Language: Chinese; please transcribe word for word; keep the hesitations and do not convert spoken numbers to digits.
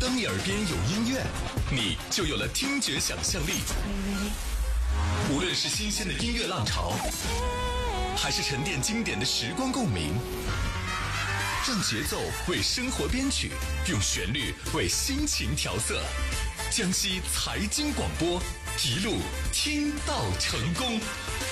当你耳边有音乐，你就有了听觉想象力。无论是新鲜的音乐浪潮，还是沉淀经典的时光共鸣，让节奏为生活编曲，用旋律为心情调色。江西财经广播，一路听到成功。